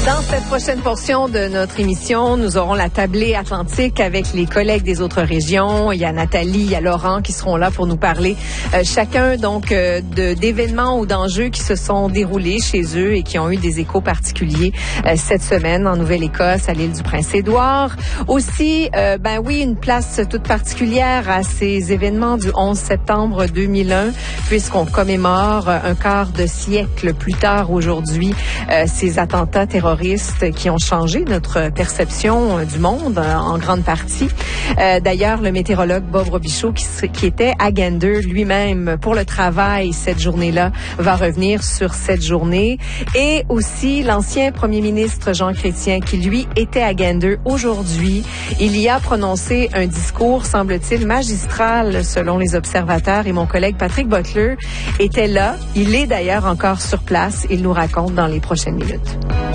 Dans cette prochaine portion de notre émission, nous aurons la tablée atlantique avec les collègues des autres régions. Il y a Nathalie, il y a Laurent qui seront là pour nous parler chacun donc d'événements ou d'enjeux qui se sont déroulés chez eux et qui ont eu des échos particuliers cette semaine en Nouvelle-Écosse, à l'île du Prince-Édouard. Aussi, une place toute particulière à ces événements du 11 septembre 2001, puisqu'on commémore un quart de siècle plus tard aujourd'hui ces attentats terroristes qui ont changé notre perception du monde en grande partie. D'ailleurs, le météorologue Bob Robichaud, qui était à Gander lui-même pour le travail cette journée-là, va revenir sur cette journée. Et aussi l'ancien premier ministre Jean Chrétien, qui lui était à Gander aujourd'hui. Il y a prononcé un discours, semble-t-il, magistral selon les observateurs. Et mon collègue Patrick Butler était là. Il est d'ailleurs encore sur place. Il nous raconte dans les prochaines minutes.